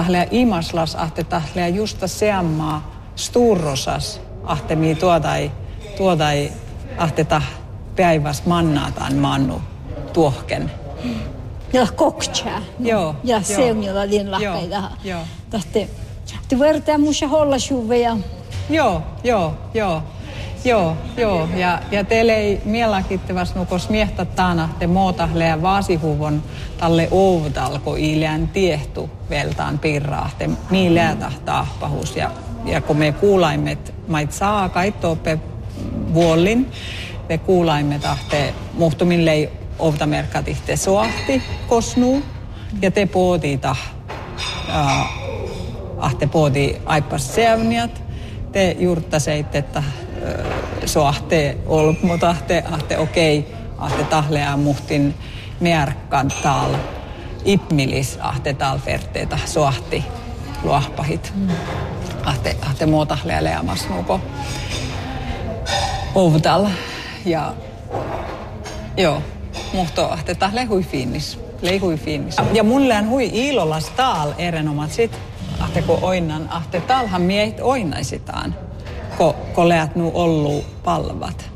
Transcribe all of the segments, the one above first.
Tahlea imaslas ahte tahlea justa seammaa sturrosas ahtemi tuodai ahte päiväs mannaataan mannu tuohken. Ja kokcha. Joo. Ja seumilla din lahpeita. Joo. Tahte vertaa muša holla shuveja. Joo. Ja teille ei mielakittavas nukos miehtä taana te mootahlea vaasihuvon talle ouvdalko ileän tiehtu veltaan pirraahte miilää tahtaahpahus. Ja kun me kuulaimet mait saa kaittope vuollin, me kuulaimet ahte muhtumille ovtamerkat ihte soahti kosnuu ja te poodita ahte poodi aippas seavniat. Te juurtaseit, että soahte ollut, mutta ahte okei, ahte tahlea muhtin merkkan taal ipmilis ahte taal ferteitä soahti luahpahit. Ahte muotahlea leamas nuko ovdal ja joo, muhto ahte tahle hui fiinnis. Ja mulle on hui iilolas taal erenomat sit. Ahte kun oinnan, ahte talhan miehet oinaisitaan, kun leät nu ollu palvat.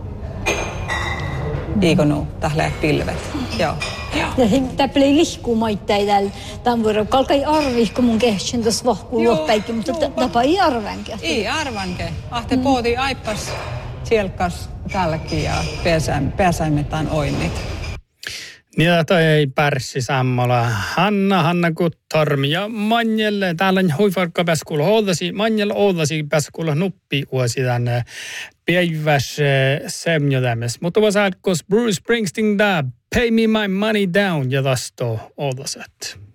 Eikö nu tahleat pilvet? Joo. Ja tämä plei lihkumaittain täällä. Tämän vuoron kalkai arvi, kun mun kehtsin tuossa vahkuun luopäikin, mutta tapa ei arvanke. Ei arvanke. Ahte pooti aippas sielkas tälläkin ja pääsäimetään oinnit. Niitä toi pärssi sammola. Hanna Kuttormi ja Manjelle. Täällä on huifarkka pääskuulla oudasi. Manjelle oudasi pääskuulla nuppi uusi tänne päiväs semjotämes. Mutta voisi kos Bruce Springsteen da Pay Me My Money Down ja tasto oudaset.